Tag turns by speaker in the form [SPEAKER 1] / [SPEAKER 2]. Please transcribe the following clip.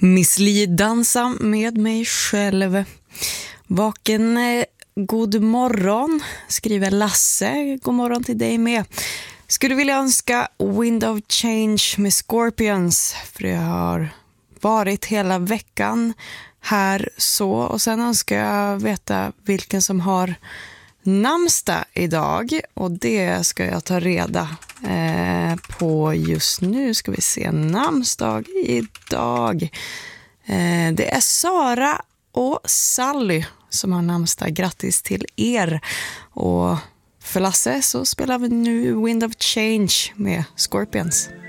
[SPEAKER 1] Miss Li dansa med mig själv. Vaken, god morgon, skriver Lasse. God morgon till dig med. Skulle vilja önska Wind of Change med Scorpions, för det har varit hela veckan här så. Och sen önskar jag veta vilken som har namnsdag idag, och det ska jag ta reda på just nu. Ska vi se, namnsdag idag. Det är Sara och Sally som har namnsdag. Grattis till er. Och för Lasse så spelar vi nu Wind of Change med Scorpions.